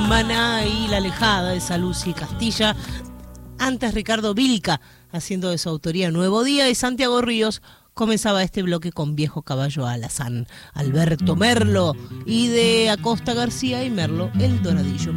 Maná y La Alejada de Saluzzi y Castilla. Antes Ricardo Vilca haciendo de su autoría Nuevo Día, y Santiago Ríos comenzaba este bloque con Viejo Caballo Alazán, Alberto Merlo, y de Acosta García y Merlo El Doradillo.